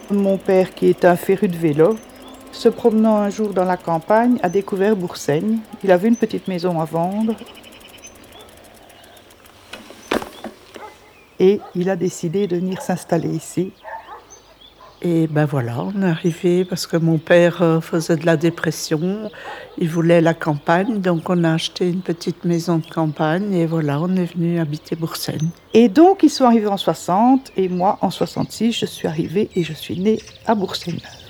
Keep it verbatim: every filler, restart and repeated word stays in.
Mon père, qui est un féru de vélo, se promenant un jour dans la campagne, a découvert Boursaigne. Il avait une petite maison à vendre et il a décidé de venir s'installer ici. Et ben voilà, on est arrivé parce que mon père euh, faisait de la dépression, il voulait la campagne, donc on a acheté une petite maison de campagne et voilà, on est venu habiter Boursaigne. Et donc, ils sont arrivés en soixante et moi, en soixante-six, je suis arrivée et je suis née à Bourg-Seigneur.